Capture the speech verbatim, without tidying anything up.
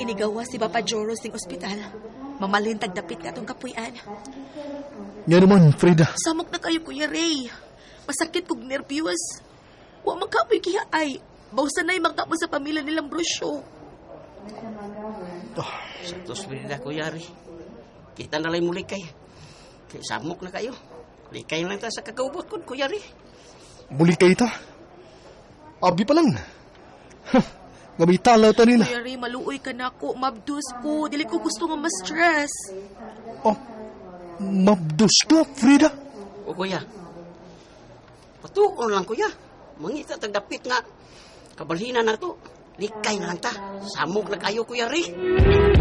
Inigawa si Papa Joros ng ospital. Mamalintag dapit ka itong kapuyan. Nga naman, Frida. Samok na kayo, Kuya Ray. Masakit kong nervyos. Huwag magkapoy kaya ay. Bawsan na yung magkapo sa pamilya nilang brusyo. Oh. Santos Frida, Kuya Ray. Kita na lang muli kay. Kaya samok na kayo. Likay lang ta sa kagaubot ko, Kuya Ray. Muli kayo ta. Abi pa lang. Huh. Ngabay talaw ta nila. Kuya Ray, maluoy ka na ako. Mabdus ko. Dili ko gusto nga ma-stress. Oh, mabdus ka, Frida. O, Kuya. Patuon lang, Kuya. Mangita tagdapit nga. Kabalhina na to. Likay na lang ta. Samok na kayo, Kuya Ray.